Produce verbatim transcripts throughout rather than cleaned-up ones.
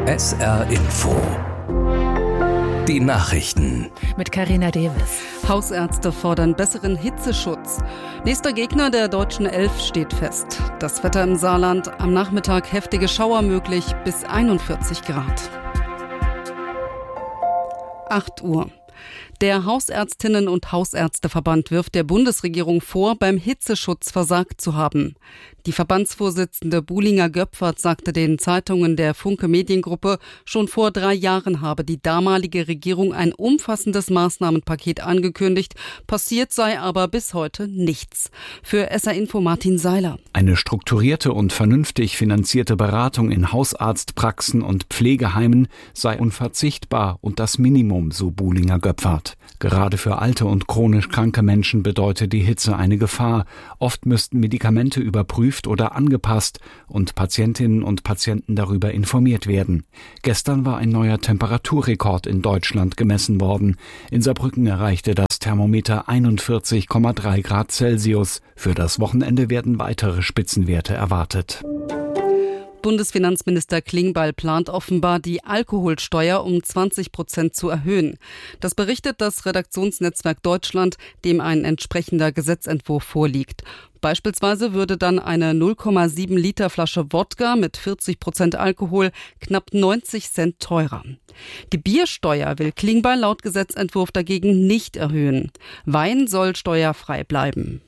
S R Info. Die Nachrichten. Mit Carina Davis. Hausärzte fordern besseren Hitzeschutz. Nächster Gegner der deutschen Elf steht fest. Das Wetter im Saarland, am Nachmittag heftige Schauer möglich bis einundvierzig Grad. acht Uhr. Der Hausärztinnen- und Hausärzteverband wirft der Bundesregierung vor, beim Hitzeschutz versagt zu haben. Die Verbandsvorsitzende Buhlinger-Göpfert sagte den Zeitungen der Funke Mediengruppe, schon vor drei Jahren habe die damalige Regierung ein umfassendes Maßnahmenpaket angekündigt. Passiert sei aber bis heute nichts. Für S R-Info Martin Seiler. Eine strukturierte und vernünftig finanzierte Beratung in Hausarztpraxen und Pflegeheimen sei unverzichtbar und das Minimum, so Buhlinger-Göpfert. Gerade für alte und chronisch kranke Menschen bedeutet die Hitze eine Gefahr. Oft müssten Medikamente überprüft oder angepasst und Patientinnen und Patienten darüber informiert werden. Gestern war ein neuer Temperaturrekord in Deutschland gemessen worden. In Saarbrücken erreichte das Thermometer einundvierzig Komma drei Grad Celsius. Für das Wochenende werden weitere Spitzenwerte erwartet. Bundesfinanzminister Klingbeil plant offenbar, die Alkoholsteuer um zwanzig Prozent zu erhöhen. Das berichtet das Redaktionsnetzwerk Deutschland, dem ein entsprechender Gesetzentwurf vorliegt. Beispielsweise würde dann eine null Komma sieben Liter Flasche Wodka mit vierzig Prozent Alkohol knapp neunzig Cent teurer. Die Biersteuer will Klingbeil laut Gesetzentwurf dagegen nicht erhöhen. Wein soll steuerfrei bleiben.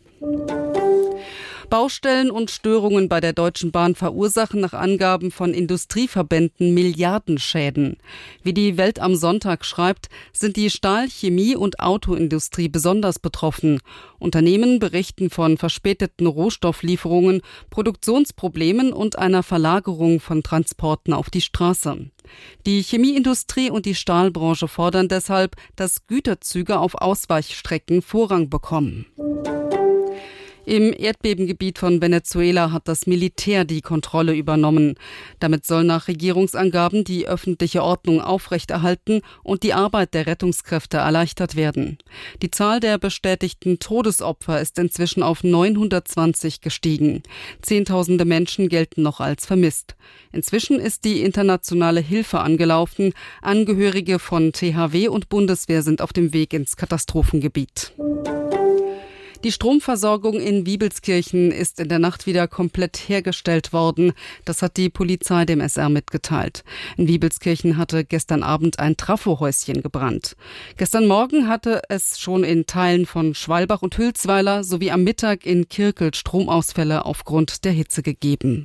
Baustellen und Störungen bei der Deutschen Bahn verursachen nach Angaben von Industrieverbänden Milliardenschäden. Wie die Welt am Sonntag schreibt, sind die Stahl-, Chemie- und Autoindustrie besonders betroffen. Unternehmen berichten von verspäteten Rohstofflieferungen, Produktionsproblemen und einer Verlagerung von Transporten auf die Straße. Die Chemieindustrie und die Stahlbranche fordern deshalb, dass Güterzüge auf Ausweichstrecken Vorrang bekommen. Im Erdbebengebiet von Venezuela hat das Militär die Kontrolle übernommen. Damit soll nach Regierungsangaben die öffentliche Ordnung aufrechterhalten und die Arbeit der Rettungskräfte erleichtert werden. Die Zahl der bestätigten Todesopfer ist inzwischen auf neunhundertzwanzig gestiegen. Zehntausende Menschen gelten noch als vermisst. Inzwischen ist die internationale Hilfe angelaufen. Angehörige von T H W und Bundeswehr sind auf dem Weg ins Katastrophengebiet. Die Stromversorgung in Wiebelskirchen ist in der Nacht wieder komplett hergestellt worden. Das hat die Polizei dem S R mitgeteilt. In Wiebelskirchen hatte gestern Abend ein Trafohäuschen gebrannt. Gestern Morgen hatte es schon in Teilen von Schwalbach und Hülsweiler sowie am Mittag in Kirkel Stromausfälle aufgrund der Hitze gegeben.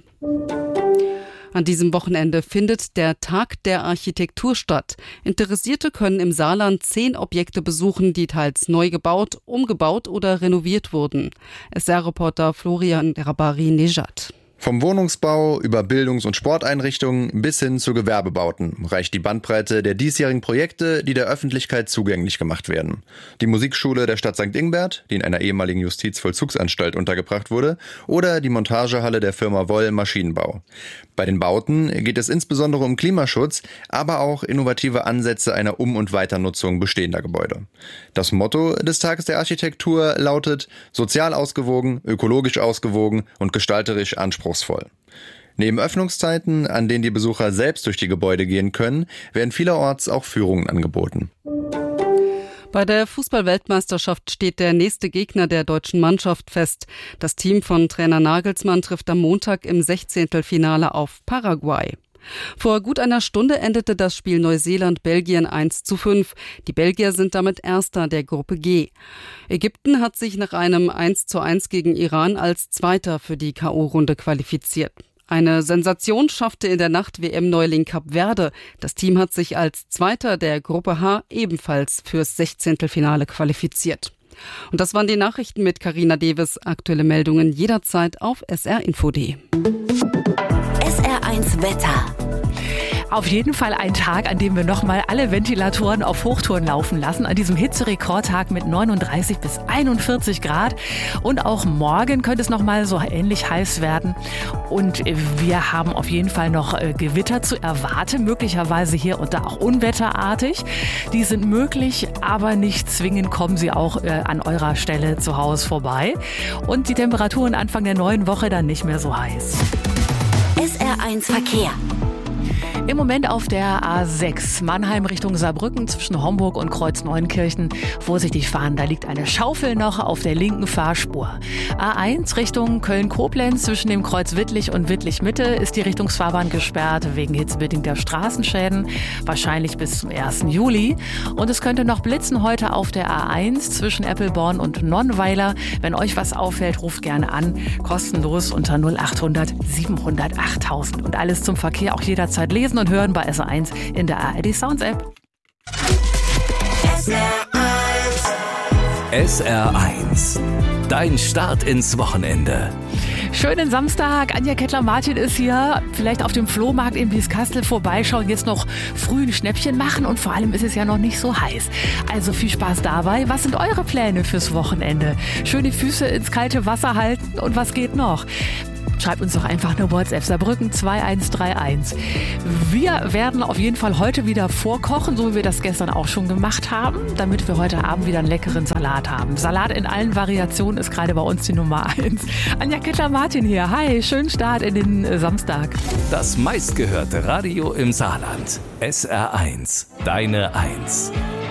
An diesem Wochenende findet der Tag der Architektur statt. Interessierte können im Saarland zehn Objekte besuchen, die teils neu gebaut, umgebaut oder renoviert wurden. S R-Reporter Florian Rabari-Nejad. Vom Wohnungsbau über Bildungs- und Sporteinrichtungen bis hin zu Gewerbebauten reicht die Bandbreite der diesjährigen Projekte, die der Öffentlichkeit zugänglich gemacht werden. Die Musikschule der Stadt Sankt Ingbert, die in einer ehemaligen Justizvollzugsanstalt untergebracht wurde, oder die Montagehalle der Firma Woll Maschinenbau. Bei den Bauten geht es insbesondere um Klimaschutz, aber auch innovative Ansätze einer Um- und Weiternutzung bestehender Gebäude. Das Motto des Tages der Architektur lautet: sozial ausgewogen, ökologisch ausgewogen und gestalterisch anspruchsvoll. Neben Öffnungszeiten, an denen die Besucher selbst durch die Gebäude gehen können, werden vielerorts auch Führungen angeboten. Bei der Fußball-Weltmeisterschaft steht der nächste Gegner der deutschen Mannschaft fest. Das Team von Trainer Nagelsmann trifft am Montag im Sechzehntelfinale auf Paraguay. Vor gut einer Stunde endete das Spiel Neuseeland-Belgien eins zu fünf. Die Belgier sind damit Erster der Gruppe G. Ägypten hat sich nach einem eins zu eins gegen Iran als Zweiter für die K O-Runde qualifiziert. Eine Sensation schaffte in der Nacht W M-Neuling Kap Verde. Das Team hat sich als Zweiter der Gruppe H ebenfalls fürs Sechzehntelfinale qualifiziert. Und das waren die Nachrichten mit Carina Davis. Aktuelle Meldungen jederzeit auf S R Info punkt de. S R eins Wetter. Auf jeden Fall ein Tag, an dem wir nochmal alle Ventilatoren auf Hochtouren laufen lassen. An diesem Hitzerekordtag mit neununddreißig bis einundvierzig Grad. Und auch morgen könnte es nochmal so ähnlich heiß werden. Und wir haben auf jeden Fall noch Gewitter zu erwarten. Möglicherweise hier und da auch unwetterartig. Die sind möglich, aber nicht zwingend kommen sie auch an eurer Stelle zu Hause vorbei. Und die Temperaturen Anfang der neuen Woche dann nicht mehr so heiß. S R eins Verkehr. Im Moment auf der A sechs, Mannheim Richtung Saarbrücken zwischen Homburg und Kreuzneunkirchen. Vorsichtig fahren, da liegt eine Schaufel noch auf der linken Fahrspur. A eins Richtung Köln-Koblenz zwischen dem Kreuz Wittlich und Wittlich-Mitte ist die Richtungsfahrbahn gesperrt wegen hitzebedingter Straßenschäden, wahrscheinlich bis zum ersten Juli. Und es könnte noch blitzen heute auf der A eins zwischen Eppelborn und Nonnweiler. Wenn euch was auffällt, ruft gerne an, kostenlos unter null achthundert siebenhundert achttausend. Und alles zum Verkehr auch jederzeit lesen und hören bei S R eins in der A R D Sounds App. S R eins. Dein Start ins Wochenende. Schönen Samstag. Anja Kettler-Martin ist hier. Vielleicht auf dem Flohmarkt in Bieskastel vorbeischauen, jetzt noch früh ein Schnäppchen machen und vor allem ist es ja noch nicht so heiß. Also viel Spaß dabei. Was sind eure Pläne fürs Wochenende? Schöne Füße ins kalte Wasser halten und was geht noch? Schreibt uns doch einfach eine WhatsApp, Saarbrücken zwei eins drei eins. Wir werden auf jeden Fall heute wieder vorkochen, so wie wir das gestern auch schon gemacht haben, damit wir heute Abend wieder einen leckeren Salat haben. Salat in allen Variationen ist gerade bei uns die Nummer eins. Anja Kettler-Martin hier. Hi, schönen Start in den äh, Samstag. Das meistgehörte Radio im Saarland. S R eins. Deine Eins.